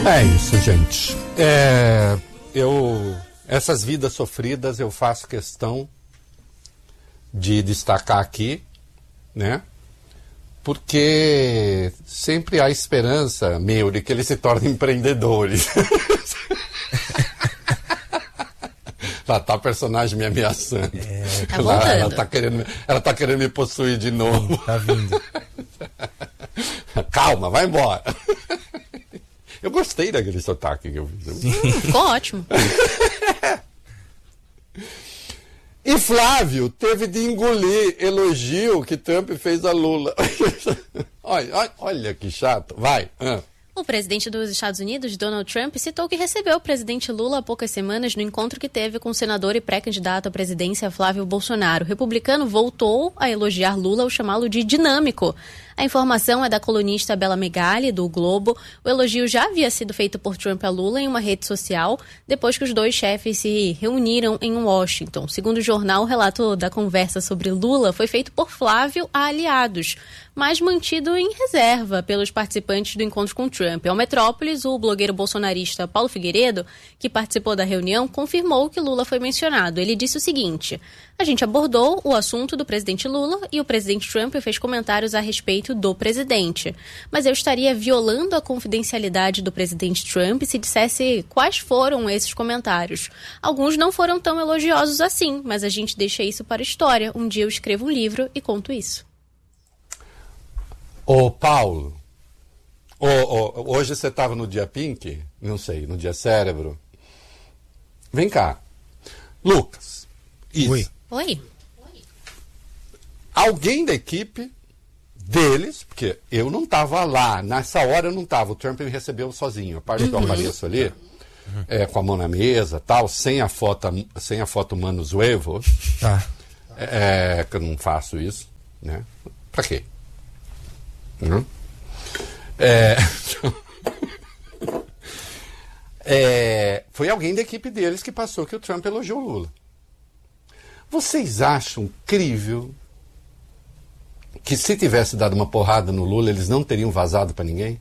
É isso, gente. Essas vidas sofridas eu faço questão de destacar aqui, né? Porque sempre há esperança, meu, de que eles se tornem empreendedores. Lá tá a personagem me ameaçando. Ela tá querendo me possuir de novo. Tá vindo. Calma, vai embora. Eu gostei daquele sotaque que eu fiz. Ficou ótimo. E Flávio teve de engolir elogio que Trump fez a Lula. Olha que chato. Vai. O presidente dos Estados Unidos, Donald Trump, citou que recebeu o presidente Lula há poucas semanas no encontro que teve com o senador e pré-candidato à presidência Flávio Bolsonaro. O republicano voltou a elogiar Lula ao chamá-lo de dinâmico. A informação é da colunista Bela Megali, do O Globo. O elogio já havia sido feito por Trump a Lula em uma rede social, depois que os dois chefes se reuniram em Washington. Segundo o jornal, o relato da conversa sobre Lula foi feito por Flávio a aliados, mas mantido em reserva pelos participantes do encontro com Trump. Ao Metrópolis, o blogueiro bolsonarista Paulo Figueiredo, que participou da reunião, confirmou que Lula foi mencionado. Ele disse o seguinte: a gente abordou o assunto do presidente Lula e o presidente Trump fez comentários a respeito do presidente. Mas eu estaria violando a confidencialidade do presidente Trump se dissesse quais foram esses comentários. Alguns não foram tão elogiosos assim, mas a gente deixa isso para a história. Um dia eu escrevo um livro e conto isso. Ô Paulo, hoje você estava no dia Pink? Não sei, no dia Cérebro. Vem cá. Lucas. Isso. Oi. Alguém da equipe deles, porque eu não estava lá, nessa hora eu não estava, o Trump me recebeu sozinho, a parte que eu apareço ali, com a mão na mesa, tal, sem a foto Mano Zuevo, que eu não faço isso, né? Pra quê? Foi alguém da equipe deles que passou que o Trump elogiou o Lula. Vocês acham incrível que se tivesse dado uma porrada no Lula, eles não teriam vazado para ninguém?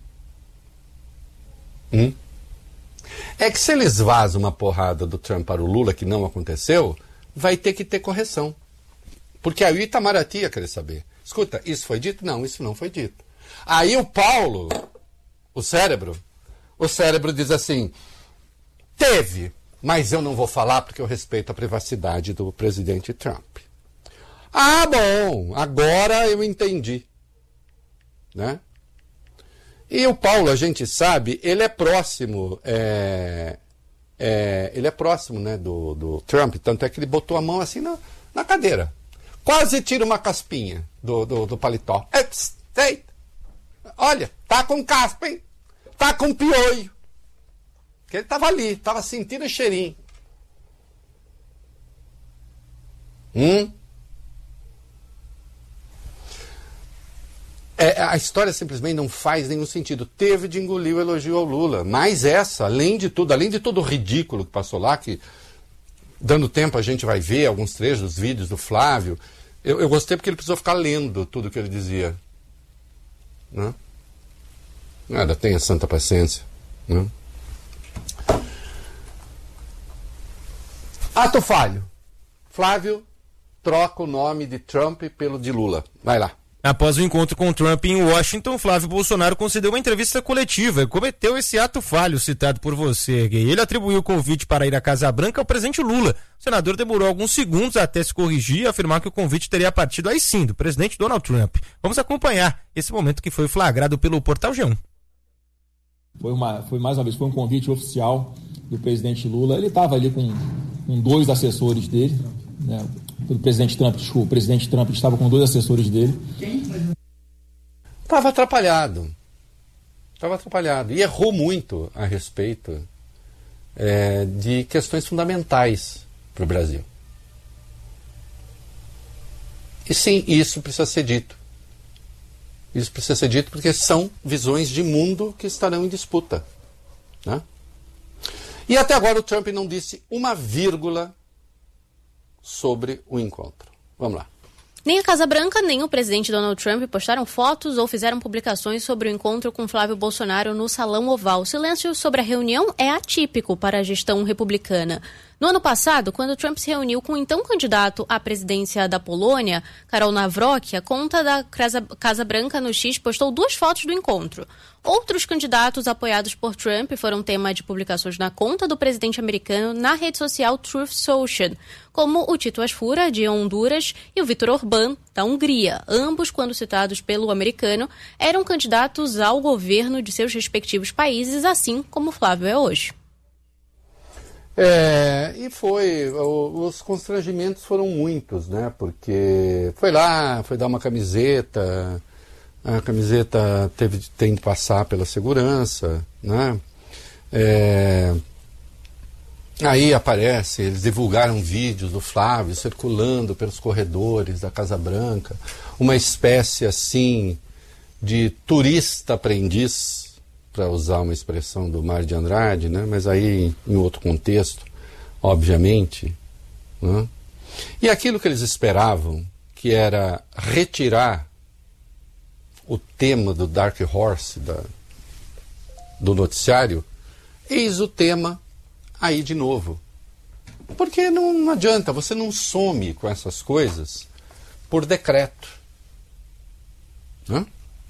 É que se eles vazam uma porrada do Trump para o Lula, que não aconteceu, vai ter que ter correção. Porque aí o Itamaraty ia querer saber. Escuta, isso foi dito? Não, isso não foi dito. Aí o Paulo, o cérebro diz assim: teve, mas eu não vou falar porque eu respeito a privacidade do presidente Trump. Ah, bom, agora eu entendi. Né? E o Paulo, a gente sabe, ele é próximo, né, do Trump, tanto é que ele botou a mão assim na cadeira. Quase tira uma caspinha do paletó. Ei, olha, tá com caspa, hein? Tá com piolho. Porque ele tava ali, tava sentindo o cheirinho. A história simplesmente não faz nenhum sentido. Teve de engolir o elogio ao Lula. Mas essa, além de todo o ridículo que passou lá, que dando tempo a gente vai ver alguns trechos dos vídeos do Flávio, eu gostei porque ele precisou ficar lendo tudo que ele dizia. Né? Nada, tenha santa paciência. Né? Ato falho. Flávio troca o nome de Trump pelo de Lula. Vai lá. Após o encontro com Trump em Washington, Flávio Bolsonaro concedeu uma entrevista coletiva e cometeu esse ato falho citado por você, Gay. Ele atribuiu o convite para ir à Casa Branca ao presidente Lula. O senador demorou alguns segundos até se corrigir e afirmar que o convite teria partido aí sim, do presidente Donald Trump. Vamos acompanhar esse momento que foi flagrado pelo Portal G1. Foi mais uma vez, foi um convite oficial do presidente Lula. Ele estava ali com dois assessores dele, né? O presidente Trump estava com dois assessores dele. Estava atrapalhado. E errou muito a respeito de questões fundamentais para o Brasil. E sim, isso precisa ser dito. Isso precisa ser dito porque são visões de mundo que estarão em disputa. Né? E até agora o Trump não disse uma vírgula sobre o encontro. Vamos lá. Nem a Casa Branca, nem o presidente Donald Trump postaram fotos ou fizeram publicações sobre o encontro com Flávio Bolsonaro no Salão Oval. O silêncio sobre a reunião é atípico para a gestão republicana. No ano passado, quando Trump se reuniu com o então candidato à presidência da Polônia, Karol Nawrocki, a conta da Casa Branca no X postou 2 fotos do encontro. Outros candidatos apoiados por Trump foram tema de publicações na conta do presidente americano na rede social Truth Social, como o Tito Asfura, de Honduras, e o Viktor Orbán, da Hungria. Ambos, quando citados pelo americano, eram candidatos ao governo de seus respectivos países, assim como Flávio é hoje. Os constrangimentos foram muitos, né? Porque foi dar uma camiseta, a camiseta tem que passar pela segurança, né? Aí eles divulgaram vídeos do Flávio circulando pelos corredores da Casa Branca, uma espécie assim de turista aprendiz, para usar uma expressão do Mário de Andrade, né? Mas aí em outro contexto, obviamente. Né? E aquilo que eles esperavam, que era retirar o tema do Dark Horse do noticiário, eis o tema aí de novo. Porque não adianta, você não some com essas coisas por decreto. Né?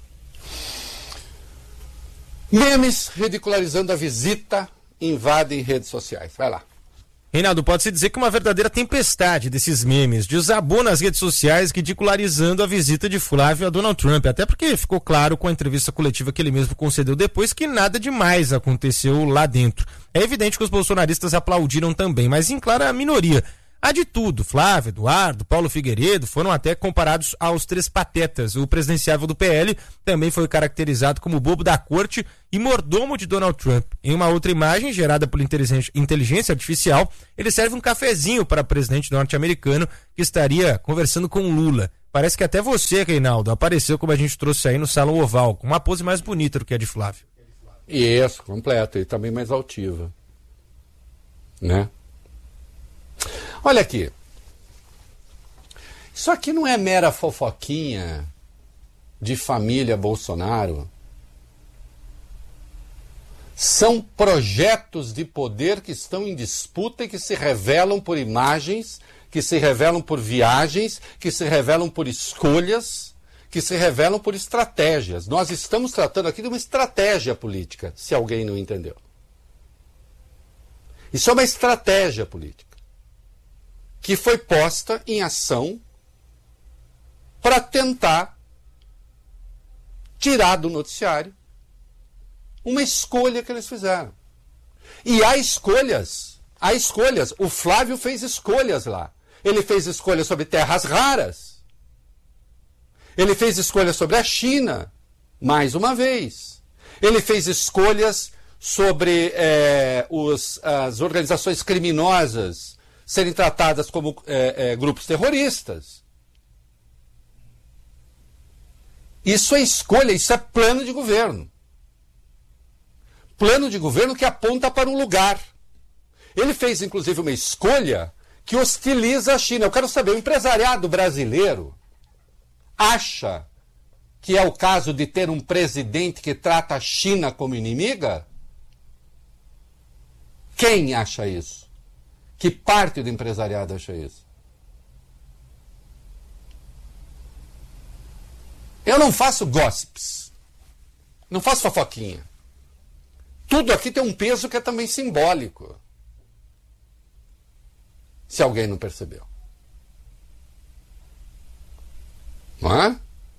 Memes ridicularizando a visita invadem redes sociais. Vai lá. Reinaldo, pode-se dizer que uma verdadeira tempestade desses memes desabou nas redes sociais, ridicularizando a visita de Flávio a Donald Trump, até porque ficou claro com a entrevista coletiva que ele mesmo concedeu depois que nada demais aconteceu lá dentro. É evidente que os bolsonaristas aplaudiram também, mas em clara minoria. Há de tudo. Flávio, Eduardo, Paulo Figueiredo foram até comparados aos 3 patetas. O presidenciável do PL também foi caracterizado como bobo da corte e mordomo de Donald Trump. Em uma outra imagem, gerada por inteligência artificial, ele serve um cafezinho para o presidente norte-americano que estaria conversando com Lula. Parece que até você, Reinaldo, apareceu como a gente trouxe aí no Salão Oval, com uma pose mais bonita do que a de Flávio. Isso, completo. E também mais altiva. Né? Olha aqui, isso aqui não é mera fofoquinha de família Bolsonaro. São projetos de poder que estão em disputa e que se revelam por imagens, que se revelam por viagens, que se revelam por escolhas, que se revelam por estratégias. Nós estamos tratando aqui de uma estratégia política, se alguém não entendeu. Isso é uma estratégia política que foi posta em ação para tentar tirar do noticiário uma escolha que eles fizeram. E há escolhas. O Flávio fez escolhas lá. Ele fez escolhas sobre terras raras. Ele fez escolhas sobre a China, mais uma vez. Ele fez escolhas sobre as organizações criminosas serem tratadas como grupos terroristas. Isso é escolha, isso é plano de governo. Plano de governo que aponta para um lugar. Ele fez, inclusive, uma escolha que hostiliza a China. Eu quero saber, o empresariado brasileiro acha que é o caso de ter um presidente que trata a China como inimiga? Quem acha isso? Que parte do empresariado acha isso? Eu não faço gossips. Não faço fofoquinha. Tudo aqui tem um peso que é também simbólico. Se alguém não percebeu. Não é?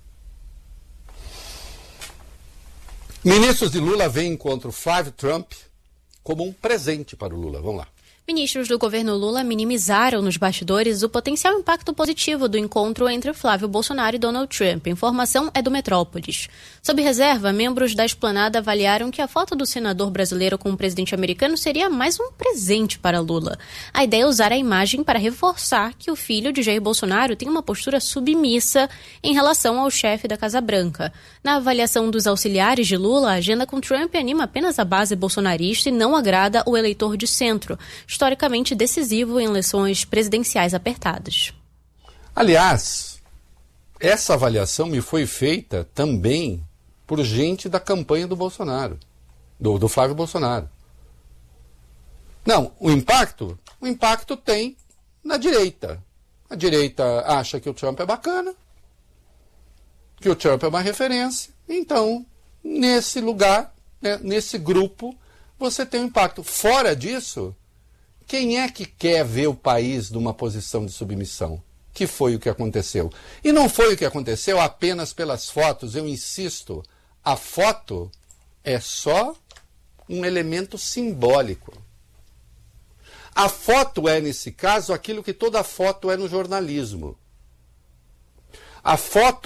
Ministros de Lula veem contra o Flávio Trump como um presente para o Lula. Vamos lá. Ministros do governo Lula minimizaram nos bastidores o potencial impacto positivo do encontro entre Flávio Bolsonaro e Donald Trump. A informação é do Metrópolis. Sob reserva, membros da esplanada avaliaram que a foto do senador brasileiro com o presidente americano seria mais um presente para Lula. A ideia é usar a imagem para reforçar que o filho de Jair Bolsonaro tem uma postura submissa em relação ao chefe da Casa Branca. Na avaliação dos auxiliares de Lula, a agenda com Trump anima apenas a base bolsonarista e não agrada o eleitor de centro, historicamente decisivo em eleições presidenciais apertadas. Aliás, essa avaliação me foi feita também por gente da campanha do Bolsonaro, do Flávio Bolsonaro. Não, o impacto tem na direita. A direita acha que o Trump é bacana, que o Trump é uma referência. Então, nesse lugar, né, nesse grupo, você tem um impacto. Fora disso, quem é que quer ver o país numa posição de submissão? Que foi o que aconteceu. E não foi o que aconteceu apenas pelas fotos. Eu insisto, a foto é só um elemento simbólico. A foto é, nesse caso, aquilo que toda foto é no jornalismo. A foto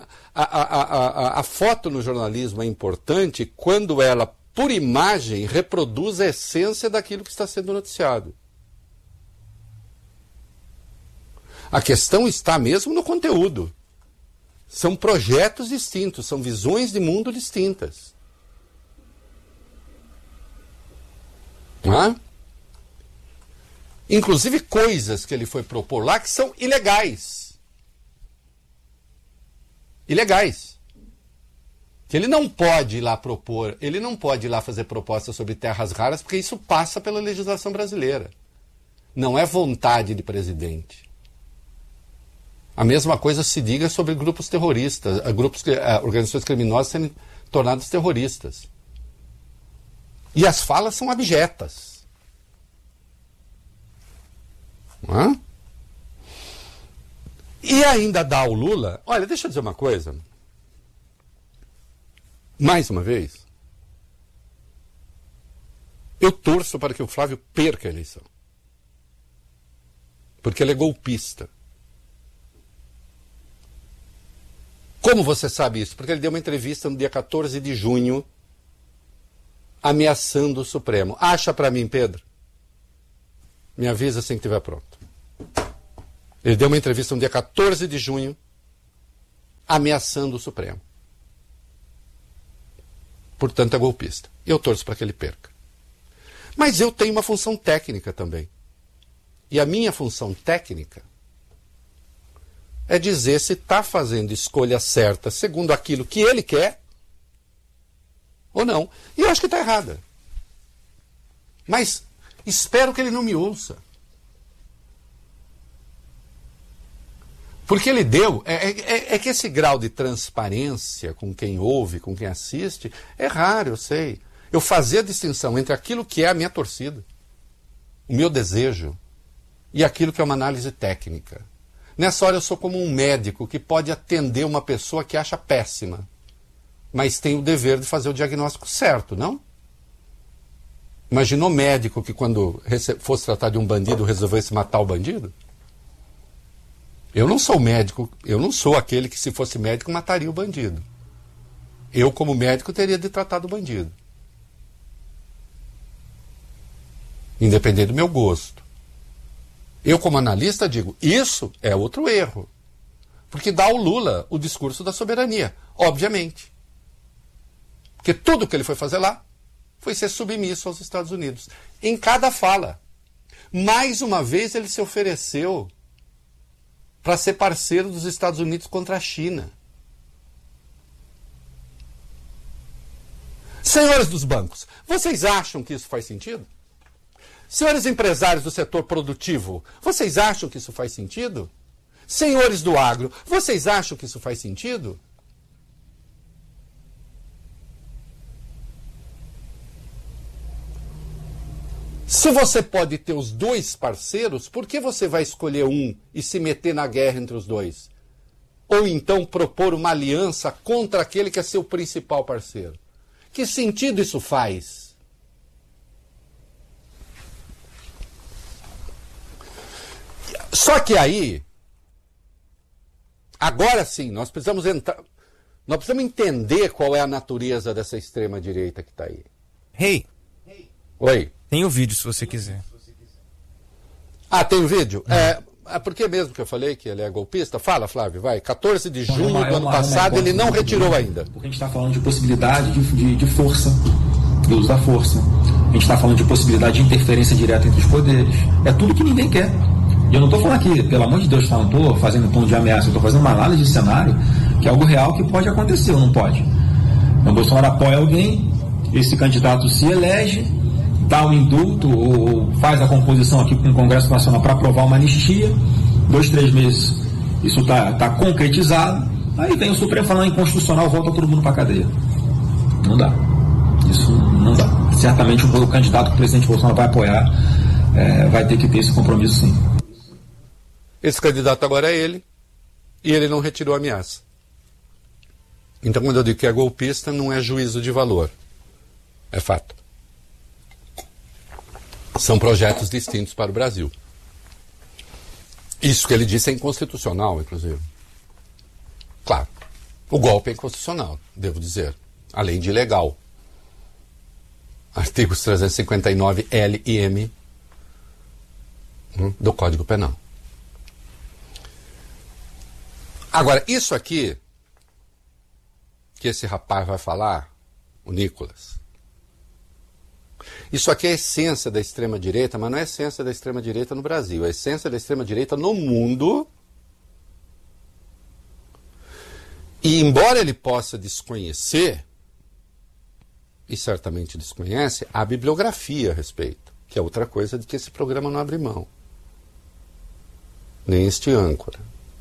no jornalismo é importante quando ela, por imagem, reproduz a essência daquilo que está sendo noticiado. A questão está mesmo no conteúdo. São projetos distintos, são visões de mundo distintas. Não é? Inclusive coisas que ele foi propor lá que são ilegais. Ilegais. Que ele não pode ir lá propor, ele não pode ir lá fazer propostas sobre terras raras, porque isso passa pela legislação brasileira. Não é vontade de presidente. A mesma coisa se diga sobre grupos terroristas, organizações criminosas sendo tornadas terroristas. E as falas são abjetas. Não é? E ainda dá ao Lula... Olha, deixa eu dizer uma coisa. Mais uma vez, eu torço para que o Flávio perca a eleição. Porque ele é golpista. Como você sabe isso? Porque ele deu uma entrevista no dia 14 de junho ameaçando o Supremo. Acha para mim, Pedro? Me avisa assim que estiver pronto. Ele deu uma entrevista no dia 14 de junho ameaçando o Supremo. Portanto, é golpista. Eu torço para que ele perca. Mas eu tenho uma função técnica também. E a minha função técnica é dizer se está fazendo escolha certa segundo aquilo que ele quer ou não. E eu acho que está errada. Mas espero que ele não me ouça. Porque ele deu... É que esse grau de transparência com quem ouve, com quem assiste, é raro, eu sei. Eu fazia a distinção entre aquilo que é a minha torcida, o meu desejo, e aquilo que é uma análise técnica. Nessa hora eu sou como um médico que pode atender uma pessoa que acha péssima, mas tem o dever de fazer o diagnóstico certo, não? Imaginou médico que quando fosse tratar de um bandido resolvesse matar o bandido? Eu não sou médico, eu não sou aquele que se fosse médico mataria o bandido. Eu como médico teria de tratar do bandido. Independente do meu gosto. Eu, como analista, digo, isso é outro erro. Porque dá ao Lula o discurso da soberania, obviamente. Porque tudo que ele foi fazer lá foi ser submisso aos Estados Unidos. Em cada fala. Mais uma vez ele se ofereceu para ser parceiro dos Estados Unidos contra a China. Senhores dos bancos, vocês acham que isso faz sentido? Senhores empresários do setor produtivo, vocês acham que isso faz sentido? Senhores do agro, vocês acham que isso faz sentido? Se você pode ter os dois parceiros, por que você vai escolher um e se meter na guerra entre os dois? Ou então propor uma aliança contra aquele que é seu principal parceiro? Que sentido isso faz? Só que aí, agora sim, nós precisamos entender qual é a natureza dessa extrema-direita que está aí. Hey. Oi. Tem o vídeo, se você quiser. Ah, tem o vídeo? É porque mesmo que eu falei que ele é golpista? Fala, Flávio, vai. 14 de junho do ano passado, ele não retirou ainda. Porque a gente está falando de possibilidade de força, de uso da força. A gente está falando de possibilidade de interferência direta entre os poderes. É tudo que ninguém quer. E eu não estou falando aqui, pelo amor de Deus, não estou fazendo tom de ameaça, eu estou fazendo uma análise de cenário, que é algo real que pode acontecer ou não pode. Então, o Bolsonaro apoia alguém, esse candidato se elege, dá um indulto ou faz a composição aqui com o Congresso Nacional para aprovar uma anistia, 2, 3 meses isso está concretizado, aí vem o Supremo falando inconstitucional, volta todo mundo para a cadeia. Não dá. Isso não dá. Certamente o candidato que o presidente Bolsonaro vai apoiar vai ter que ter esse compromisso, sim. Esse candidato agora é ele, e ele não retirou a ameaça. Então, quando eu digo que é golpista, não é juízo de valor. É fato. São projetos distintos para o Brasil. Isso que ele disse é inconstitucional, inclusive. Claro, o golpe é inconstitucional, devo dizer, além de ilegal. Artigos 359 L e M do Código Penal. Agora, isso aqui que esse rapaz vai falar, o Nicolas, isso aqui é a essência da extrema-direita, mas não é a essência da extrema-direita no Brasil, é a essência da extrema-direita no mundo. E embora ele possa desconhecer, e certamente desconhece, a bibliografia a respeito, que é outra coisa de que esse programa não abre mão. Nem este âncora.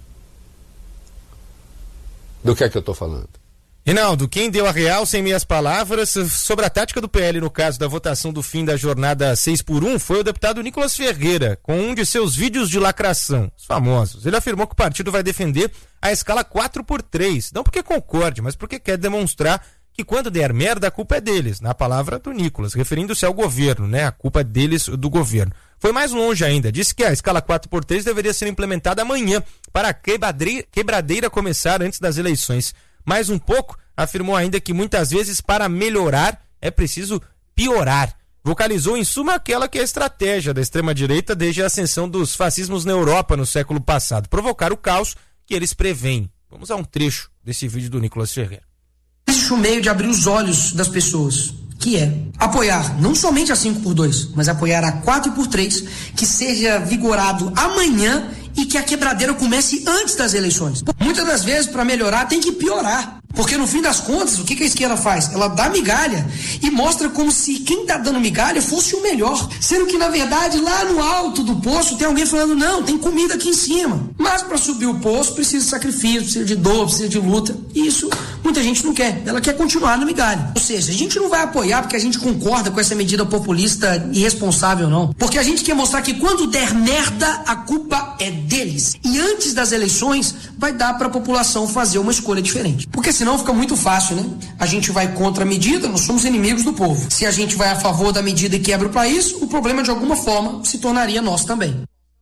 Do que é que eu estou falando? Reinaldo, quem deu a real, sem meias palavras, sobre a tática do PL no caso da votação do fim da jornada 6x1 foi o deputado Nicolas Ferreira, com um de seus vídeos de lacração, os famosos. Ele afirmou que o partido vai defender a escala 4x3, não porque concorde, mas porque quer demonstrar que quando der merda a culpa é deles, na palavra do Nicolas, referindo-se ao governo, né? A culpa é deles, do governo. Foi mais longe ainda, disse que a escala 4x3 deveria ser implementada amanhã, para a quebradeira começar antes das eleições. Mais um pouco, afirmou ainda que muitas vezes para melhorar é preciso piorar. Vocalizou em suma aquela que é a estratégia da extrema-direita desde a ascensão dos fascismos na Europa no século passado, provocar o caos que eles preveem. Vamos a um trecho desse vídeo do Nicolas Ferreira. Existe um meio de abrir os olhos das pessoas, que é apoiar não somente a 5x2, mas apoiar a 4x3, que seja vigorado amanhã e que a quebradeira comece antes das eleições. Muitas das vezes, para melhorar, tem que piorar. Porque no fim das contas, o que a esquerda faz? Ela dá migalha e mostra como se quem está dando migalha fosse o melhor. Sendo que, na verdade, lá no alto do poço tem alguém falando, não, tem comida aqui em cima. Mas para subir o poço precisa de sacrifício, precisa de dor, precisa de luta. E isso muita gente não quer. Ela quer continuar na migalha. Ou seja, a gente não vai apoiar porque a gente concorda com essa medida populista irresponsável, não. Porque a gente quer mostrar que quando der merda, a culpa é deles. E antes das eleições, vai dar para a população fazer uma escolha diferente. Porque senão fica muito fácil, né? A gente vai contra a medida, nós somos inimigos do povo. Se a gente vai a favor da medida e quebra o país, o problema de alguma forma se tornaria nosso também.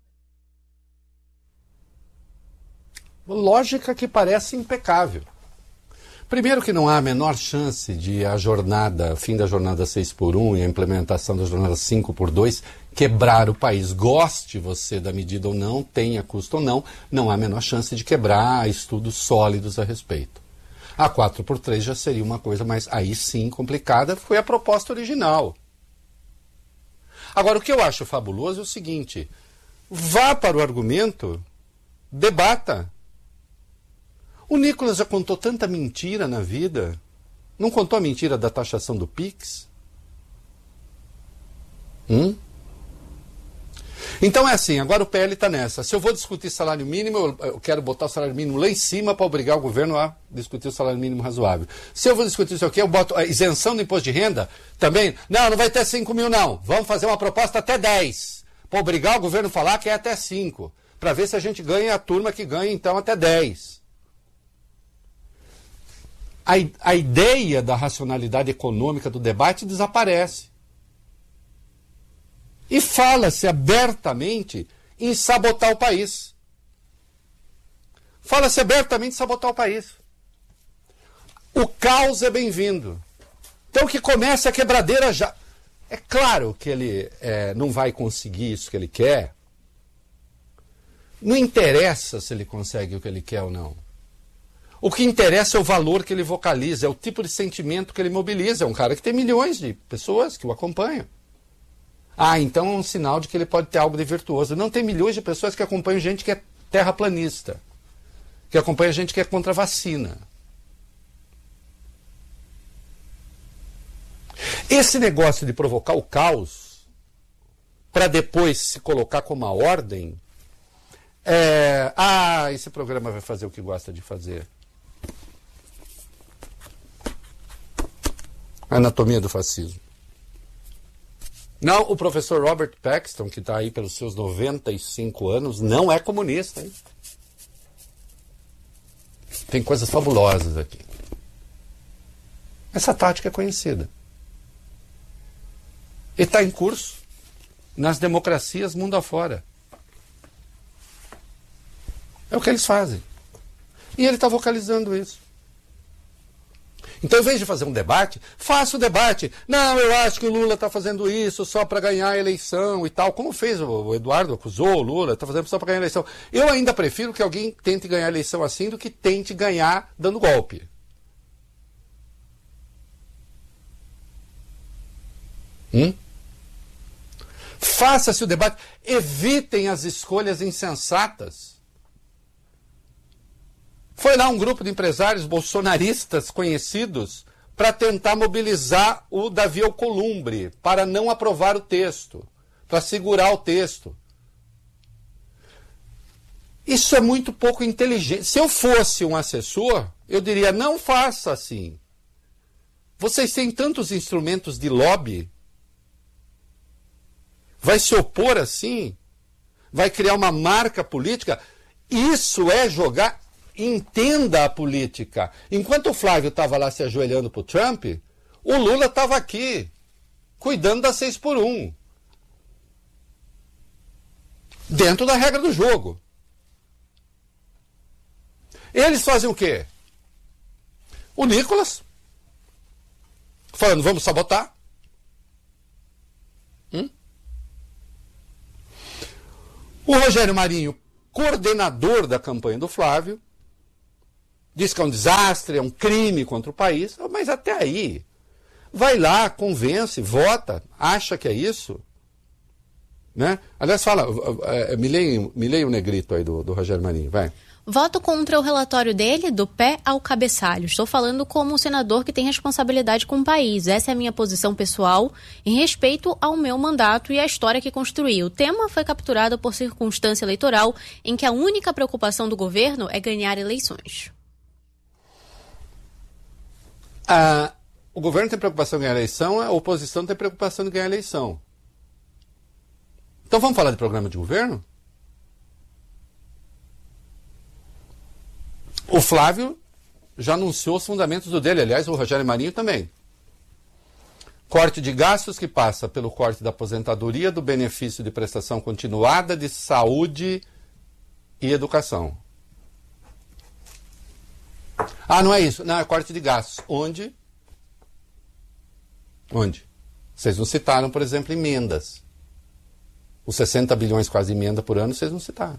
Lógica que parece impecável. Primeiro que não há a menor chance de a jornada, fim da jornada 6x1 e a implementação da jornada 5x2 quebrar o país. Goste você da medida ou não, tenha custo ou não, não há a menor chance de quebrar, há estudos sólidos a respeito. A 4x3 já seria uma coisa mais, aí sim, complicada, foi a proposta original. Agora, o que eu acho fabuloso é o seguinte, vá para o argumento, debata. O Nicolas já contou tanta mentira na vida, não contou a mentira da taxação do Pix? Então é assim, agora o PL está nessa. Se eu vou discutir salário mínimo, eu quero botar o salário mínimo lá em cima para obrigar o governo a discutir o salário mínimo razoável. Se eu vou discutir isso aqui, eu boto a isenção do imposto de renda também. Não vai ter 5 mil não. Vamos fazer uma proposta até 10. Para obrigar o governo a falar que é até 5. Para ver se a gente ganha a turma que ganha então até 10. A ideia da racionalidade econômica do debate desaparece. E fala-se abertamente em sabotar o país. Fala-se abertamente em sabotar o país. O caos é bem-vindo. Então que comece a quebradeira já. É claro que ele não vai conseguir isso que ele quer. Não interessa se ele consegue o que ele quer ou não. O que interessa é o valor que ele vocaliza, é o tipo de sentimento que ele mobiliza. É um cara que tem milhões de pessoas que o acompanham. Ah, então é um sinal de que ele pode ter algo de virtuoso. Não, tem milhões de pessoas que acompanham gente que é terraplanista, que acompanha gente que é contra a vacina. Esse negócio de provocar o caos para depois se colocar como uma ordem, esse programa vai fazer o que gosta de fazer. Anatomia do fascismo. Não, o professor Robert Paxton, que está aí pelos seus 95 anos, não é comunista, hein? Tem coisas fabulosas aqui. Essa tática é conhecida. E está em curso nas democracias mundo afora. É o que eles fazem. E ele está vocalizando isso. Então, em vez de fazer um debate, faça o debate. Não, eu acho que o Lula está fazendo isso só para ganhar a eleição e tal. Como fez o Eduardo, acusou o Lula, está fazendo só para ganhar a eleição. Eu ainda prefiro que alguém tente ganhar a eleição assim do que tente ganhar dando golpe. Faça-se o debate. Evitem as escolhas insensatas. Foi lá um grupo de empresários bolsonaristas conhecidos para tentar mobilizar o Davi Alcolumbre para não aprovar o texto, para segurar o texto. Isso é muito pouco inteligente. Se eu fosse um assessor, eu diria, não faça assim. Vocês têm tantos instrumentos de lobby. Vai se opor assim? Vai criar uma marca política? Isso é jogar... Entenda a política. Enquanto o Flávio estava lá se ajoelhando para o Trump, o Lula estava aqui, cuidando da 6x1. Dentro da regra do jogo. Eles fazem o quê? O Nicolas, falando, vamos sabotar. O Rogério Marinho, coordenador da campanha do Flávio, diz que é um desastre, é um crime contra o país, mas até aí, vai lá, convence, vota, acha que é isso. Né? Aliás, fala, me leia o negrito aí do Rogério Marinho, vai. Voto contra o relatório dele, do pé ao cabeçalho. Estou falando como um senador que tem responsabilidade com o país. Essa é a minha posição pessoal em respeito ao meu mandato e à história que construí. O tema foi capturado por circunstância eleitoral em que a única preocupação do governo é ganhar eleições. O governo tem preocupação em ganhar a eleição, a oposição tem preocupação em ganhar a eleição. Então vamos falar de programa de governo? O Flávio já anunciou os fundamentos do dele, aliás, o Rogério Marinho também. Corte de gastos que passa pelo corte da aposentadoria, do benefício de prestação continuada, de saúde e educação. Não é isso. Não, é corte de gastos. Onde? Vocês não citaram, por exemplo, emendas. Os 60 bilhões quase de emenda por ano, vocês não citaram.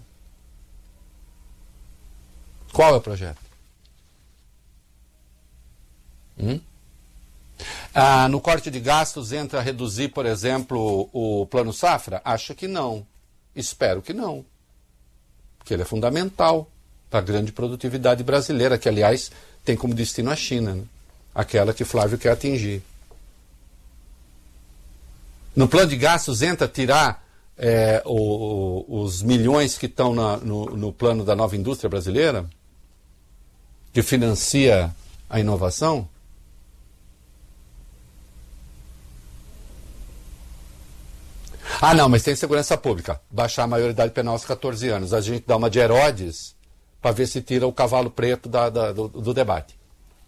Qual é o projeto? No corte de gastos entra a reduzir, por exemplo, o Plano Safra? Acho que não. Espero que não. Porque ele é fundamental para a grande produtividade brasileira, que, aliás, tem como destino a China, né? Aquela que Flávio quer atingir. No plano de gastos entra tirar os milhões que estão no plano da nova indústria brasileira, que financia a inovação? Não, mas tem segurança pública. Baixar a maioridade penal aos 14 anos. A gente dá uma de Herodes para ver se tira o cavalo preto do debate.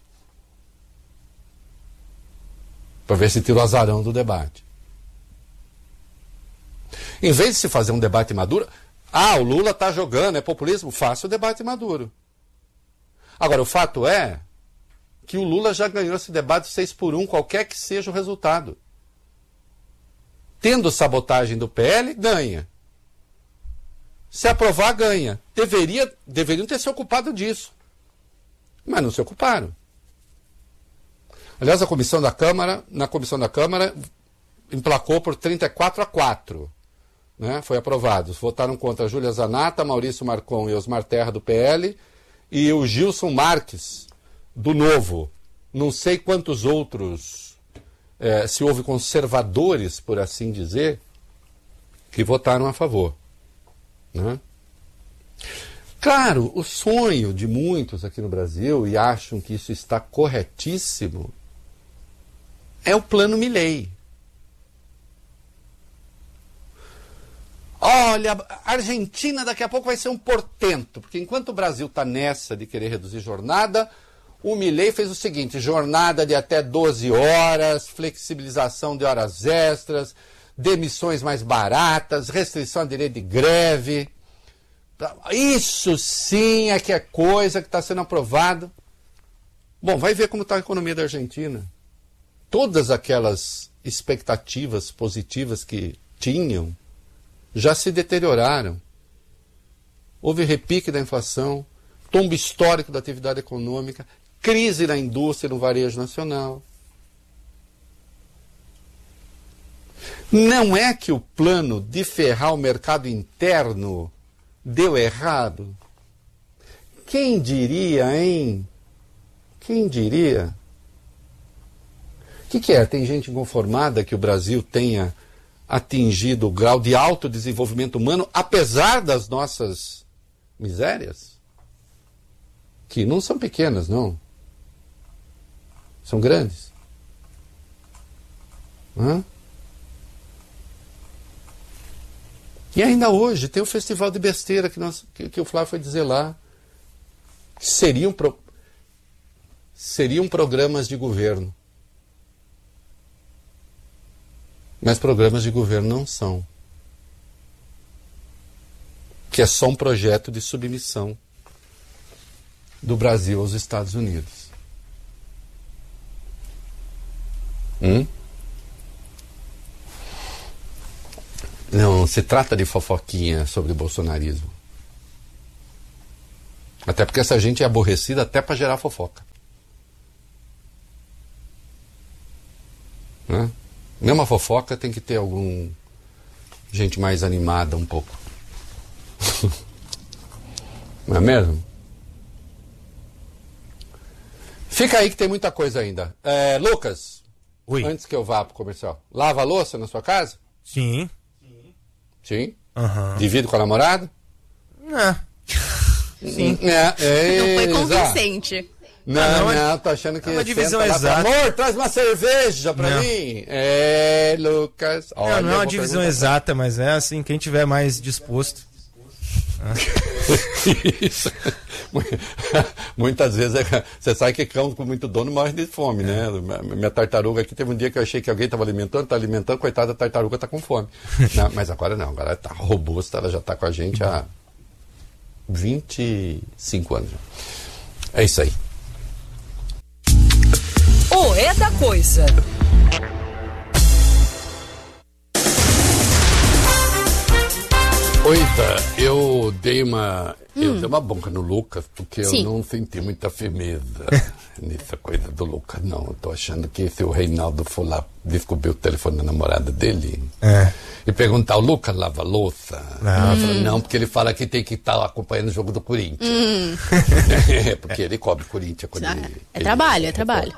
Para ver se tira o azarão do debate. Em vez de se fazer um debate maduro, o Lula está jogando, é populismo, faça o debate maduro. Agora, o fato é que o Lula já ganhou esse debate 6x1, qualquer que seja o resultado. Tendo sabotagem do PL, ganha. Se aprovar, ganha. Deveriam ter se ocupado disso. Mas não se ocuparam. Aliás, na Comissão da Câmara emplacou por 34-4. Né? Foi aprovado. Votaram contra Júlia Zanata, Maurício Marcon e Osmar Terra, do PL, e o Gilson Marques, do Novo. Não sei quantos outros, se houve conservadores, por assim dizer, que votaram a favor. Né? Claro, o sonho de muitos aqui no Brasil, e acham que isso está corretíssimo, é o plano Milei. Olha, a Argentina daqui a pouco vai ser um portento, porque enquanto o Brasil está nessa de querer reduzir jornada, o Milei fez o seguinte: jornada de até 12 horas, flexibilização de horas extras, demissões mais baratas, restrição ao direito de greve. Isso sim é que é coisa que está sendo aprovada. Bom, vai ver como está a economia da Argentina. Todas aquelas expectativas positivas que tinham já se deterioraram. Houve repique da inflação, tombo histórico da atividade econômica, crise na indústria e no varejo nacional. Não é que o plano de ferrar o mercado interno deu errado? Quem diria, hein? Quem diria? O que é? Tem gente inconformada que o Brasil tenha atingido o grau de alto desenvolvimento humano, apesar das nossas misérias? Que não são pequenas, não. São grandes. E ainda hoje tem o festival de besteira que o Flávio foi dizer lá. Seriam programas de governo. Mas programas de governo não são. Que é só um projeto de submissão do Brasil aos Estados Unidos. Não se trata de fofoquinha sobre o bolsonarismo. Até porque essa gente é aborrecida até para gerar fofoca. Né? Mesmo a fofoca tem que ter gente mais animada um pouco. Não é mesmo? Fica aí que tem muita coisa ainda. Lucas, Oi. Antes que eu vá pro comercial, lava a louça na sua casa? Sim. Sim? Uhum. Divide com a namorada? Sim. Não foi convincente. Não, tô achando que... É uma divisão exata. Amor, traz uma cerveja pra mim. Lucas... Olha, não é uma divisão exata, mas é assim, quem tiver mais disposto. Isso. Muitas vezes você sabe que cão com muito dono morre de fome, né? Minha tartaruga aqui, teve um dia que eu achei que alguém estava alimentando, coitada da tartaruga está com fome. Não, mas agora não, agora está robusta, ela já está com a gente há 25 anos. É isso aí. O É da Coisa. Oida, eu dei uma bronca no Lucas, porque eu não senti muita firmeza nessa coisa do Lucas, não. Eu tô achando que se o Reinaldo for lá descobrir o telefone da namorada dele e perguntar, o Lucas lava louça? Não, porque ele fala que tem que estar acompanhando o jogo do Corinthians. Porque ele cobre Corinthians. Trabalho. É trabalho.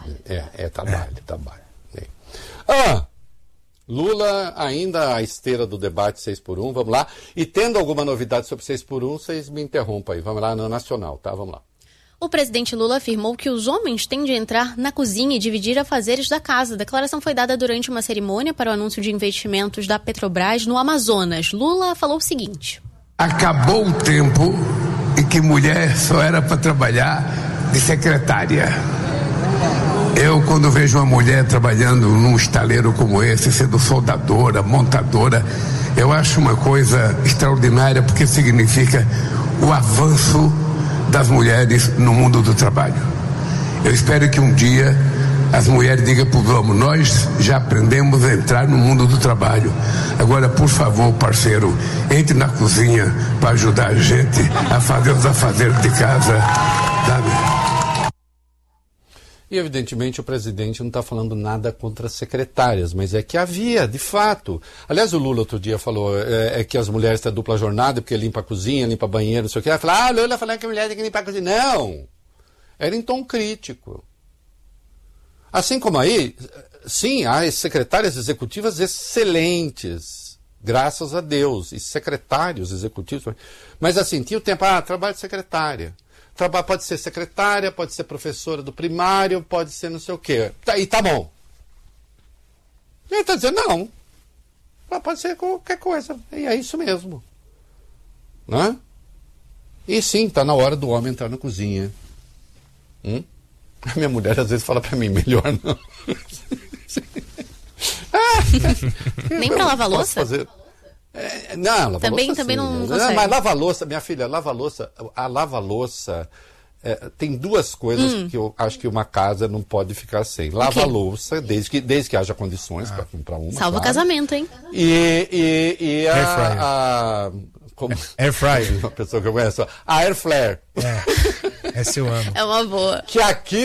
Lula ainda à esteira do debate 6x1, vamos lá. E tendo alguma novidade sobre 6x1, vocês me interrompam aí. Vamos lá no Nacional, tá? Vamos lá. O presidente Lula afirmou que os homens têm de entrar na cozinha e dividir afazeres da casa. A declaração foi dada durante uma cerimônia para o anúncio de investimentos da Petrobras no Amazonas. Lula falou o seguinte: acabou o tempo em que mulher só era para trabalhar de secretária. Eu, quando vejo uma mulher trabalhando num estaleiro como esse, sendo soldadora, montadora, eu acho uma coisa extraordinária, porque significa o avanço das mulheres no mundo do trabalho. Eu espero que um dia as mulheres digam para os homens, nós já aprendemos a entrar no mundo do trabalho. Agora, por favor, parceiro, entre na cozinha para ajudar a gente a fazer os afazeres de casa, sabe? E, evidentemente, o presidente não está falando nada contra as secretárias, mas é que havia, de fato. Aliás, o Lula outro dia falou que as mulheres têm dupla jornada, porque limpa a cozinha, limpa banheiro, não sei o quê. Ela falou, o Lula falando que a mulher tem que limpar a cozinha. Não! Era em tom crítico. Assim como aí, sim, há secretárias executivas excelentes, graças a Deus, e secretários executivos. Mas assim, tinha o tempo, trabalho de secretária. Pode ser secretária, pode ser professora do primário, pode ser não sei o quê. E tá bom. Ele está dizendo, não. Pode ser qualquer coisa. E é isso mesmo. Né? E sim, está na hora do homem entrar na cozinha. A minha mulher às vezes fala para mim, melhor não. Nem para lavar louça? Não, lavar também louça também sim, não né? consegue. Mas lava-louça, minha filha, a lava-louça tem duas coisas que eu acho que uma casa não pode ficar sem. Lava-louça, desde que haja condições para comprar uma. Salva o casamento, hein? E como Air fryer. Uma pessoa que eu conheço, a air flare. Essa eu amo. É uma boa. Que aqui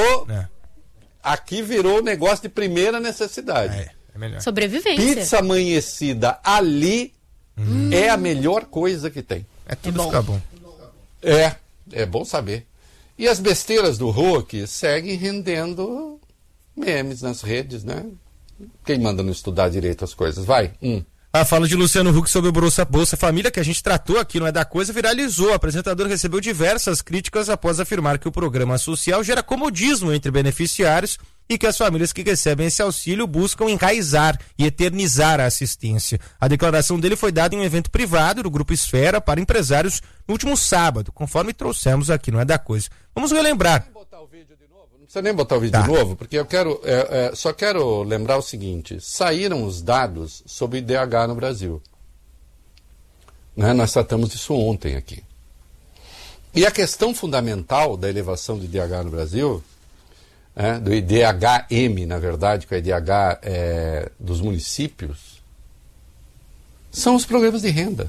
virou negócio de primeira necessidade. É melhor. Sobrevivência. Pizza amanhecida ali é a melhor coisa que tem. Tudo fica bom. É bom saber. E as besteiras do Hulk seguem rendendo memes nas redes, né? Quem manda não estudar direito as coisas? Vai. A fala de Luciano Huck sobre o Bolsa Família, que a gente tratou aqui, não é da coisa, viralizou. O apresentador recebeu diversas críticas após afirmar que o programa social gera comodismo entre beneficiários e que as famílias que recebem esse auxílio buscam enraizar e eternizar a assistência. A declaração dele foi dada em um evento privado do Grupo Esfera para empresários no último sábado, conforme trouxemos aqui, não é da coisa. Vamos relembrar. Não precisa nem botar o vídeo de novo, porque eu quero, só quero lembrar o seguinte: saíram os dados sobre o IDH no Brasil. Né? Nós tratamos disso ontem aqui. E a questão fundamental da elevação do IDH no Brasil, do IDHM, na verdade, que é o IDH dos municípios, são os programas de renda.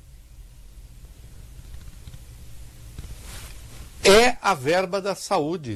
É a verba da saúde.